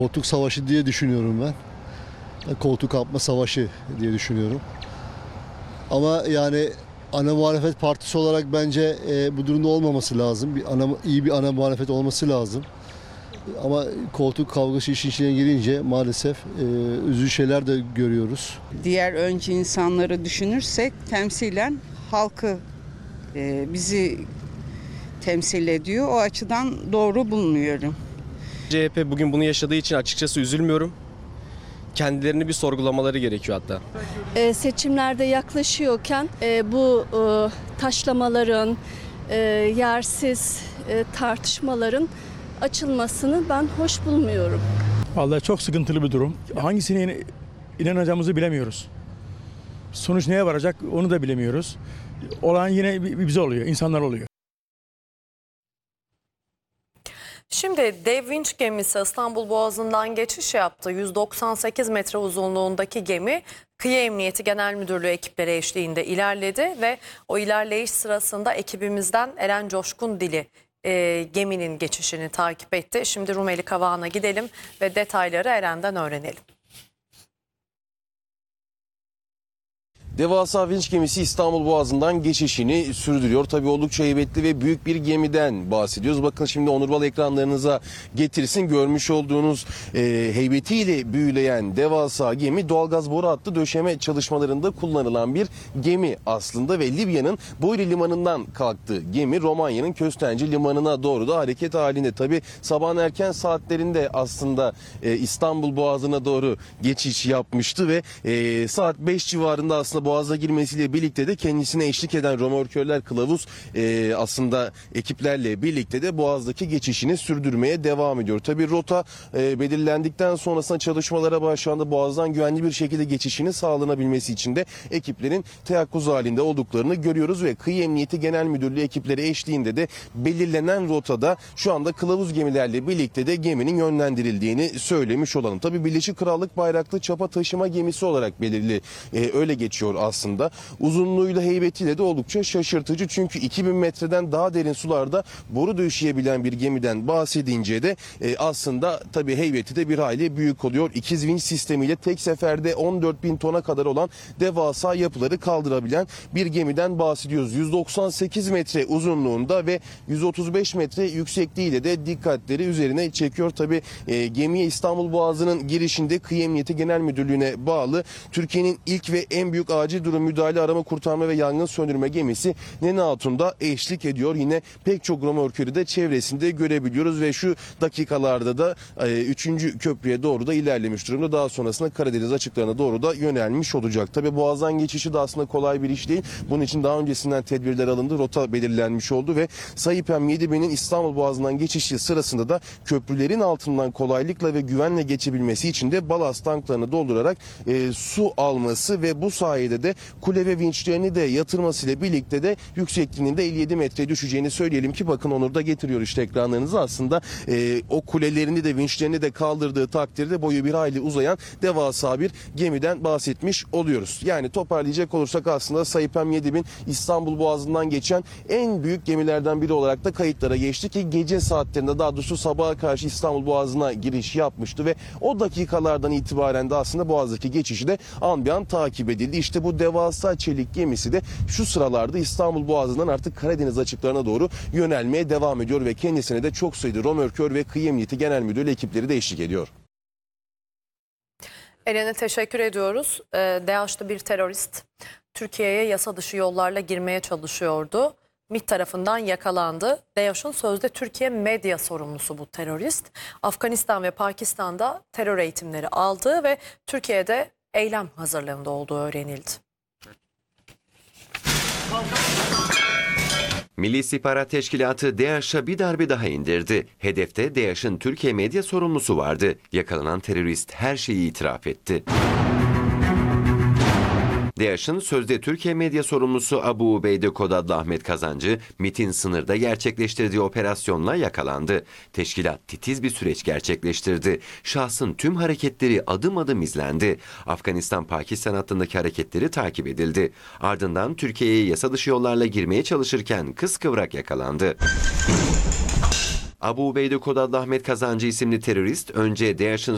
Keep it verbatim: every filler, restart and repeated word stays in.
Koltuk savaşı diye düşünüyorum ben. Koltuk kapma savaşı diye düşünüyorum. Ama yani ana muhalefet partisi olarak bence e, bu durumda olmaması lazım. Bir ana, iyi bir ana muhalefet olması lazım. Ama koltuk kavgası işin içine girince maalesef e, üzücü şeyler de görüyoruz. Diğer önce insanları düşünürsek temsilen halkı e, bizi temsil ediyor. O açıdan doğru bulmuyorum. C H P bugün bunu yaşadığı için açıkçası üzülmüyorum. Kendilerini bir sorgulamaları gerekiyor hatta. E, seçimlerde yaklaşıyorken e, bu e, taşlamaların, e, yersiz e, tartışmaların açılmasını ben hoş bulmuyorum. Vallahi çok sıkıntılı bir durum. Hangisine inanacağımızı bilemiyoruz. Sonuç neye varacak onu da bilemiyoruz. Olan yine bize oluyor, insanlar oluyor. Şimdi dev vinç gemisi İstanbul Boğazı'ndan geçiş yaptı. yüz doksan sekiz metre uzunluğundaki gemi Kıyı Emniyeti Genel Müdürlüğü ekipleri eşliğinde ilerledi ve o ilerleyiş sırasında ekibimizden Eren Coşkun Dili e, geminin geçişini takip etti. Şimdi Rumeli Kavağı'na gidelim ve detayları Eren'den öğrenelim. Devasa vinç gemisi İstanbul Boğazı'ndan geçişini sürdürüyor. Tabii oldukça heybetli ve büyük bir gemiden bahsediyoruz. Bakın şimdi Onurbal ekranlarınıza getirsin. Görmüş olduğunuz e, heybetiyle büyüleyen devasa gemi doğalgaz boru hattı döşeme çalışmalarında kullanılan bir gemi aslında ve Libya'nın Boyri Limanı'ndan kalktı. Gemi Romanya'nın Köstenci Limanı'na doğru da hareket halinde. Tabii sabahın erken saatlerinde aslında e, İstanbul Boğazı'na doğru geçiş yapmıştı ve e, saat beş civarında aslında Boğaz'a girmesiyle birlikte de kendisine eşlik eden römorkörler kılavuz e, aslında ekiplerle birlikte de Boğaz'daki geçişini sürdürmeye devam ediyor. Tabii rota e, belirlendikten sonrasında çalışmalara başlandı. Boğaz'dan güvenli bir şekilde geçişini sağlanabilmesi için de ekiplerin teyakkuz halinde olduklarını görüyoruz ve Kıyı Emniyeti Genel Müdürlüğü ekipleri eşliğinde de belirlenen rotada şu anda kılavuz gemilerle birlikte de geminin yönlendirildiğini söylemiş olalım. Tabii Birleşik Krallık bayraklı çapa taşıma gemisi olarak belirli e, öyle geçiyor aslında. Uzunluğuyla heybetiyle de oldukça şaşırtıcı çünkü iki bin metreden daha derin sularda boru döşeyebilen bir gemiden bahsedince de e, aslında tabii heybeti de bir hayli büyük oluyor. İkiz vinç sistemiyle tek seferde on dört bin tona kadar olan devasa yapıları kaldırabilen bir gemiden bahsediyoruz. yüz doksan sekiz metre uzunluğunda ve yüz otuz beş metre yüksekliğiyle de dikkatleri üzerine çekiyor. Tabii e, gemiye İstanbul Boğazı'nın girişinde Kıyı Emniyeti Genel Müdürlüğü'ne bağlı Türkiye'nin ilk ve en büyük acil durum müdahale arama kurtarma ve yangın söndürme gemisi Nene Hatun'da eşlik ediyor. Yine pek çok römorkörü de çevresinde görebiliyoruz ve şu dakikalarda da üçüncü köprüye doğru da ilerlemiş durumda. Daha sonrasında Karadeniz açıklarına doğru da yönelmiş olacak. Tabii Boğaz'dan geçişi de aslında kolay bir iş değil. Bunun için daha öncesinden tedbirler alındı. Rota belirlenmiş oldu ve Sayıpem yedi B'nin İstanbul Boğazı'ndan geçişi sırasında da köprülerin altından kolaylıkla ve güvenle geçebilmesi için de balast tanklarını doldurarak e, su alması ve bu sayede de kule ve vinçlerini de yatırmasıyla birlikte de yüksekliğinin de elli yedi metreye düşeceğini söyleyelim ki bakın Onur da getiriyor işte ekranlarınıza aslında e, o kulelerini de vinçlerini de kaldırdığı takdirde boyu bir hayli uzayan devasa bir gemiden bahsetmiş oluyoruz. Yani toparlayacak olursak aslında Sayıpem yedi bin İstanbul Boğazı'ndan geçen en büyük gemilerden biri olarak da kayıtlara geçti ki gece saatlerinde daha doğrusu sabaha karşı İstanbul Boğazı'na giriş yapmıştı ve o dakikalardan itibaren de aslında Boğaz'daki geçişi de an bir an takip edildi. İşte bu devasa çelik gemisi de şu sıralarda İstanbul Boğazı'ndan artık Karadeniz açıklarına doğru yönelmeye devam ediyor ve kendisine de çok sayıda römorkör ve Kıyı Emniyeti Genel Müdürlüğü ekipleri de eşlik ediyor. Eren'e teşekkür ediyoruz. Ee, DAEŞ'te bir terörist Türkiye'ye yasa dışı yollarla girmeye çalışıyordu. MİT tarafından yakalandı. DAEŞ'in sözde Türkiye medya sorumlusu bu terörist. Afganistan ve Pakistan'da terör eğitimleri aldığı ve Türkiye'de eylem hazırlığında olduğu öğrenildi. Milli İstihbarat Teşkilatı DAEŞ'a bir darbe daha indirdi. Hedefte DAEŞ'in Türkiye medya sorumlusu vardı. Yakalanan terörist her şeyi itiraf etti. DAEŞ'in sözde Türkiye medya sorumlusu Abu Ubeyde Kod adlı Ahmet Kazancı, MİT'in sınırda gerçekleştirdiği operasyonla yakalandı. Teşkilat titiz bir süreç gerçekleştirdi. Şahsın tüm hareketleri adım adım izlendi. Afganistan-Pakistan hattındaki hareketleri takip edildi. Ardından Türkiye'ye yasa dışı yollarla girmeye çalışırken kıskıvrak yakalandı. Abu Ubeyde Kod adlı Ahmet Kazancı isimli terörist önce DAEŞ'in